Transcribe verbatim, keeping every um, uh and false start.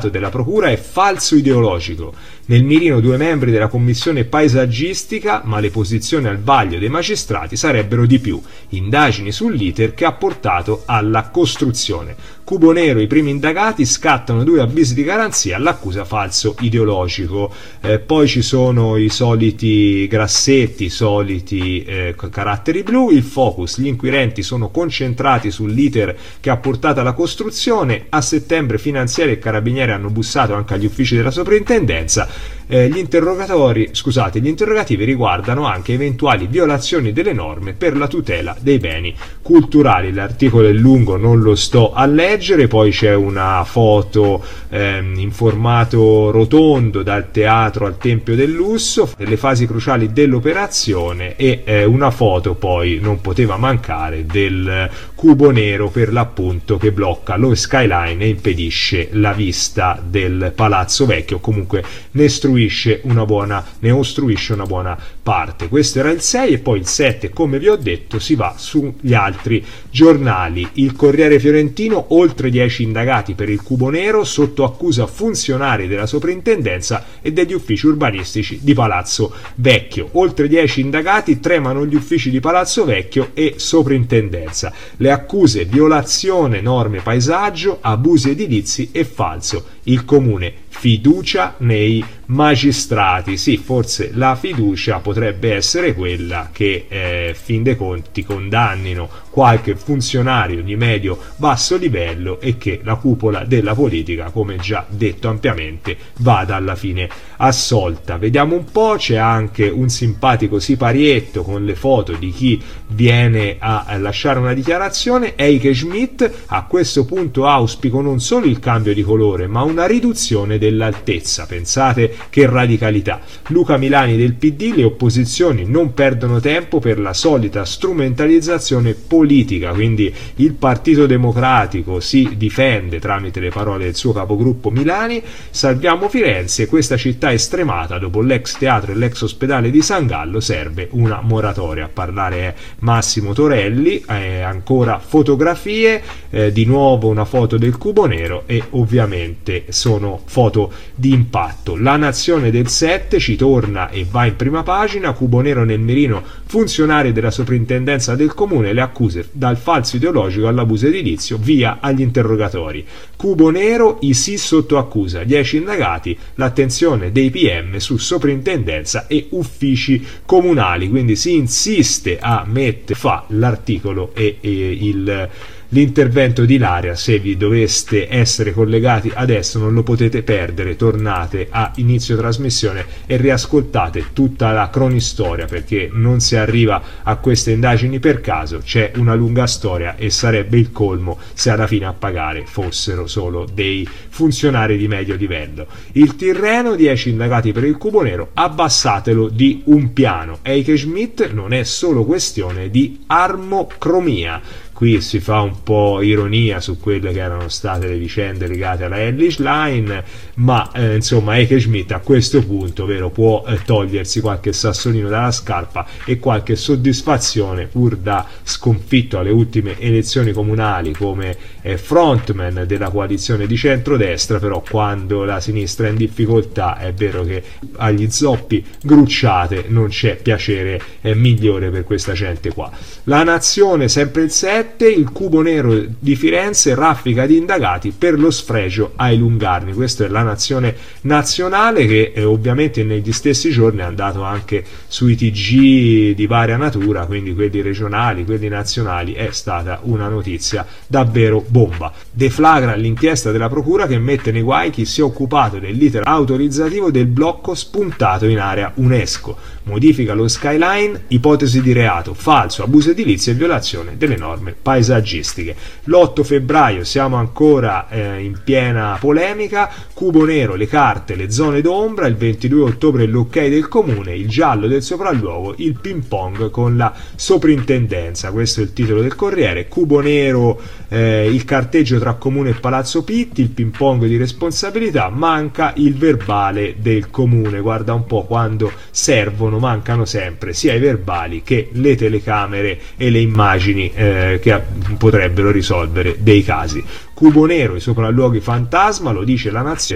della procura è falso ideologico. Nel mirino due membri della commissione paesaggistica, ma le posizioni al vaglio dei magistrati sarebbero di più. Indagini sull'iter che ha portato alla costruzione. Cubo nero, i primi indagati, scattano due avvisi di garanzia all'accusa falso ideologico. Eh, poi ci sono i soliti grassetti, i soliti eh, caratteri blu. Il focus, gli inquirenti sono concentrati sull'iter che ha portato alla costruzione. A settembre finanzieri e carabinieri hanno bussato anche agli uffici della soprintendenza. Eh, gli interrogatori, scusate, gli interrogativi riguardano anche eventuali violazioni delle norme per la tutela dei beni culturali. L'articolo è lungo, non lo sto a leggere. Poi c'è una foto ehm, in formato rotondo dal teatro al Tempio del Lusso, delle fasi cruciali dell'operazione, e eh, una foto poi non poteva mancare del cubo nero, per l'appunto, che blocca lo skyline e impedisce la vista del Palazzo Vecchio, comunque ne ostruisce una buona, ne ostruisce una buona parte. Questo era il sei, e poi il sette, come vi ho detto, si va sugli altri giornali. Il Corriere Fiorentino: oltre dieci indagati per il cubo nero, sotto accusa funzionari della soprintendenza e degli uffici urbanistici di Palazzo Vecchio. Oltre dieci indagati, tremano gli uffici di Palazzo Vecchio e soprintendenza. Le accuse: violazione norme paesaggio, abusi edilizi e falso. Il comune: fiducia nei magistrati. Sì, forse la fiducia potrebbe essere quella che eh, fin dei conti condannino qualche funzionario di medio-basso livello e che la cupola della politica, come già detto ampiamente, vada alla fine assolta. Vediamo un po', c'è anche un simpatico siparietto con le foto di chi viene a lasciare una dichiarazione. Eike Schmidt: a questo punto auspico non solo il cambio di colore, ma una riduzione dell'altezza. Pensate che radicalità. Luca Milani del P D: le opposizioni non perdono tempo per la solita strumentalizzazione politica. Quindi il Partito Democratico si difende tramite le parole del suo capogruppo Milani. Salviamo Firenze: questa città è stremata dopo l'ex teatro e l'ex ospedale di San Gallo, serve una moratoria. A parlare è Massimo Torelli. Eh, ancora fotografie, eh, di nuovo una foto del cubo nero, e ovviamente sono foto di impatto. La Nazione del sette ci torna e va in prima pagina: cubo nero nel mirino, funzionari della soprintendenza del comune, le accuse dal falso ideologico all'abuso edilizio, via agli interrogatori. Cubo nero, i sì sotto accusa, dieci indagati, l'attenzione dei P M su soprintendenza e uffici comunali. Quindi si insiste a mettere, fa l'articolo e, e il l'intervento di Ilaria. Se vi doveste essere collegati adesso non lo potete perdere, tornate a inizio trasmissione e riascoltate tutta la cronistoria, perché non si arriva a queste indagini per caso, c'è una lunga storia e sarebbe il colmo se alla fine a pagare fossero solo dei funzionari di medio livello. Il Tirreno: dieci indagati per il cubo nero, abbassatelo di un piano. Eike Schmidt: non è solo questione di armocromia. Qui si fa un po' ironia su quelle che erano state le vicende legate alla Hellish Line, ma eh, insomma Eike Schmidt a questo punto, vero, può eh, togliersi qualche sassolino dalla scarpa e qualche soddisfazione, pur da sconfitto alle ultime elezioni comunali come eh, frontman della coalizione di centrodestra. Però quando la sinistra è in difficoltà è vero che agli zoppi grucciate non c'è piacere eh, migliore per questa gente qua. La Nazione, sempre il sette: il cubo nero di Firenze, raffica di indagati per lo sfregio ai Lungarni. Questa è la Nazione nazionale, che eh, ovviamente negli stessi giorni è andato anche sui T G di varia natura, quindi quelli regionali, quelli nazionali. È stata una notizia davvero bomba. Deflagra l'inchiesta della procura che mette nei guai chi si è occupato dell'iter autorizzativo del blocco spuntato in area UNESCO. Modifica lo skyline, ipotesi di reato, falso, abuso edilizio e violazione delle norme paesaggistiche. L'otto febbraio siamo ancora eh, in piena polemica. Cubo nero, le carte, le zone d'ombra. Il ventidue ottobre l'ok del comune, il giallo del sopralluogo, il ping pong con la soprintendenza. Questo è il titolo del Corriere. Cubo nero, eh, il carteggio tra comune e Palazzo Pitti, il ping pong di responsabilità, manca il verbale del comune. Guarda un po', quando servono mancano sempre sia i verbali che le telecamere e le immagini eh, che potrebbero risolvere dei casi. Cubo nero, i sopralluoghi fantasma, lo dice la Nazione.